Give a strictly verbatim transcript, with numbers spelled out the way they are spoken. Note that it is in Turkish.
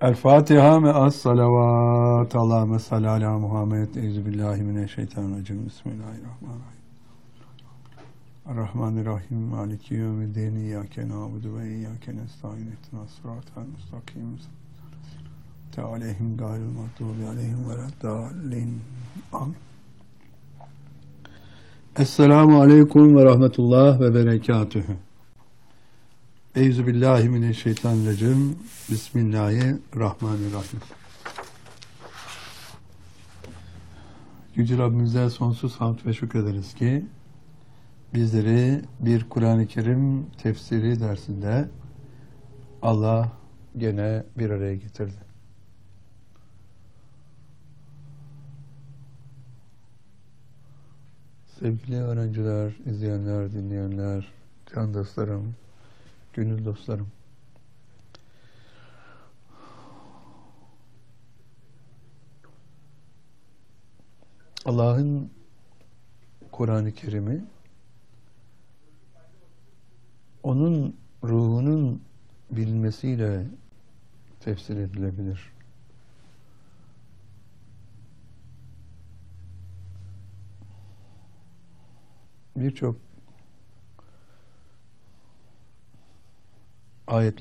El Fatiha me'as salavat. Allahümme salli ala Muhammed. Euzubillahimineşşeytanirracim. Bismillahirrahmanirrahim. Errahmanirrahim. Maliki yevmiddin. İyyâke na'budu ve iyyâke nestaîn. İhdinas sıratal mustakîm. Aleyhim gayril mağdûbi aleyhim veleddâllîn. Amin. Esselamu aleyküm ve rahmetullah ve berekatühü. Euzubillahimineşşeytanirracim. Bismillahirrahmanirrahim. Yüce Rabbimize sonsuz hamd ve şükrederiz ki bizleri bir Kur'an-ı Kerim tefsiri dersinde Allah gene bir araya getirdi. Sevgili öğrenciler, izleyenler, dinleyenler, can dostlarım, gönül dostlarım. Allah'ın Kur'an-ı Kerim'i onun ruhunun bilinmesiyle tefsir edilebilir. Birçok ayet